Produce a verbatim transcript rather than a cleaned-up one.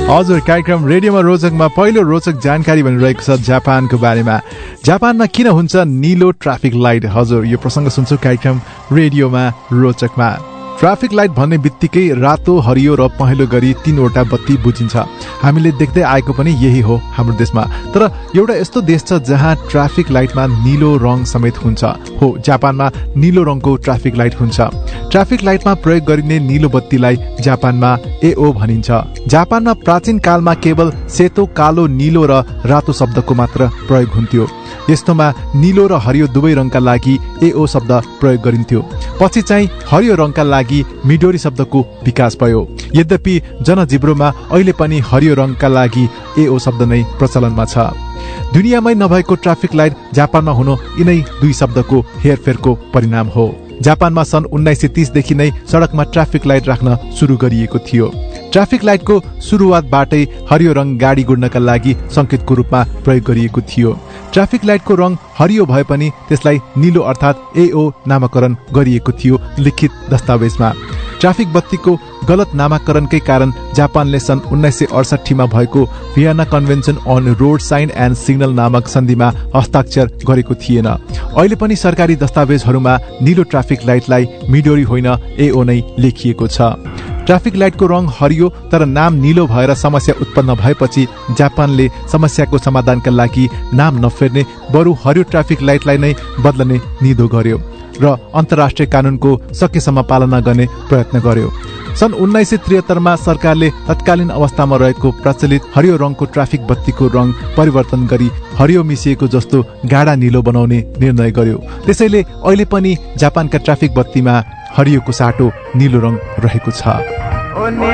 हजुर, कार्यक्रम रेडियोमा रोचकमा पहिलो रोचक जानकारी भनिरहेको छ जापानको बारेमा। जापानमा किन हुन्छ निलो ट्राफिक लाइट? हजुर, यो प्रसङ्ग सुन्छौँ कार्यक्रम रेडियोमा रोचकमा। ट्राफिक लाइट भन्ने बित्तिकै रातो, हरियो र पहेँलो गरी तीनवटा बत्ती बुझिन्छ। हामीले देख्दै आएको पनि यही हो हाम्रो देशमा। तर एउटा यस्तो देश छ जहाँ ट्राफिक लाइटमा निलो रङ समेत हुन्छ। हो, जापानमा निलो रङको ट्राफिक लाइट हुन्छ। ट्राफिक लाइटमा प्रयोग गरिने निलो बत्तीलाई जापानमा एओ भनिन्छ। जापानमा प्राचीन कालमा केवल सेतो, कालो, निलो र रातो शब्दको मात्र प्रयोग हुन्थ्यो। यस्तोमा निलो र हरियो दुवै रङका लागि एओ शब्द प्रयोग गरिन्थ्यो। पछि चाहिँ हरियो रङका लागि मिडोरी शब्दको विकास भयो। यद्यपि जनजिब्रोमा अहिले पनि हरियो रङका लागि एओ शब्द नै प्रचलनमा छ। दुनियाँमै नभएको ट्राफिक लाइट जापानमा हुनु यिनै दुई शब्दको हेरफेरको परिणाम हो। जापानमा सन् उन्नाइस सय तीसदेखि नै सडकमा ट्राफिक लाइट राख्न सुरु गरिएको थियो। ट्राफिक लाइटको सुरुवातबाटै हरियो रङ गाडी गुड्नका लागि सङ्केतको रूपमा प्रयोग गरिएको थियो। ट्राफिक लाइटको रङ हरियो भए पनि त्यसलाई निलो अर्थात् एओ नामाकरण गरिएको थियो लिखित दस्तावेजमा। ट्राफिक बत्तीको गलत नामाकरणकै कारण जापानले सन् उन्नाइस सय अडसठीमा भएको Vienna convention on road sign and signal नामक सन्धिमा हस्ताक्षर गरेको थिएन। अहिले पनि सरकारी दस्तावेजहरूमा निलो ट्राफिक लाइटलाई मिडोरी होइन एओ नै लेखिएको छ। ट्राफिक लाइटको रङ हरियो तर नाम निलो भएर समस्या उत्पन्न भएपछि जापानले समस्याको समाधानका लागि नाम नफेर्ने बरु हरियो ट्राफिक लाइटलाई नै बदल्ने निधो गर्यो र अन्तर्राष्ट्रिय कानूनको सकेसम्म पालना गर्ने प्रयत्न गर्यो। सन् उन्नाइस सय त्रिहत्तरमा सरकारले तत्कालीन अवस्थामा रहेको प्रचलित हरियो रङको ट्राफिक बत्तीको रङ परिवर्तन गरी हरियो मिसिएको जस्तो गाढा निलो बनाउने निर्णय गर्यो। त्यसैले अहिले पनि जापानका ट्राफिक बत्तीमा हरियोको साटो निलो रङ रहेको छ।